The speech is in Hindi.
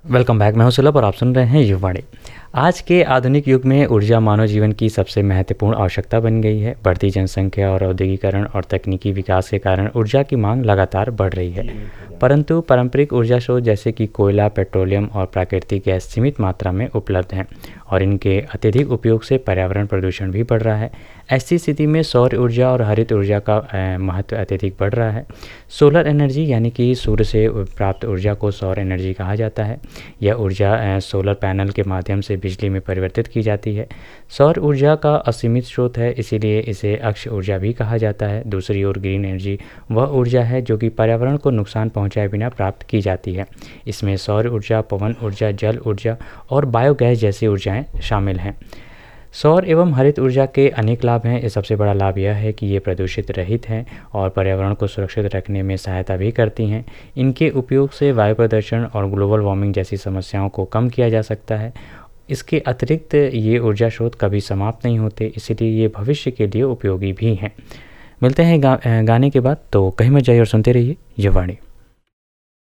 Welcome back. मैं हूं सुलभ और आप सुन रहे हैं युवाणी। आज के आधुनिक युग में ऊर्जा मानव जीवन की सबसे महत्वपूर्ण आवश्यकता बन गई है। बढ़ती जनसंख्या और औद्योगिकरण और तकनीकी विकास के कारण ऊर्जा की मांग लगातार बढ़ रही है, परंतु पारंपरिक ऊर्जा स्रोत जैसे कि कोयला, पेट्रोलियम और प्राकृतिक गैस सीमित मात्रा में उपलब्ध हैं और इनके अत्यधिक उपयोग से पर्यावरण प्रदूषण भी बढ़ रहा है। ऐसी स्थिति में सौर ऊर्जा और हरित ऊर्जा का महत्व अत्यधिक बढ़ रहा है। सोलर एनर्जी यानी कि सूर्य से प्राप्त ऊर्जा को सौर एनर्जी कहा जाता है। यह ऊर्जा सोलर पैनल के माध्यम से बिजली में परिवर्तित की जाती है। सौर ऊर्जा का असीमित स्रोत है, इसीलिए इसे अक्ष ऊर्जा भी कहा जाता है। दूसरी ओर ग्रीन एनर्जी वह ऊर्जा है जो कि पर्यावरण को नुकसान पहुंचाए बिना प्राप्त की जाती है। इसमें सौर ऊर्जा, पवन ऊर्जा, जल ऊर्जा और बायोगैस जैसी ऊर्जाएं शामिल हैं। सौर एवं हरित ऊर्जा के अनेक लाभ हैं। सबसे बड़ा लाभ यह है कि ये प्रदूषित रहित हैं और पर्यावरण को सुरक्षित रखने में सहायता भी करती हैं। इनके उपयोग से वायु प्रदूषण और ग्लोबल वार्मिंग जैसी समस्याओं को कम किया जा सकता है। इसके अतिरिक्त ये ऊर्जा स्रोत कभी समाप्त नहीं होते, इसीलिए ये भविष्य के लिए उपयोगी भी हैं। मिलते हैं गाने के बाद, तो कहीं मत जाइए और सुनते रहिए युवाणी।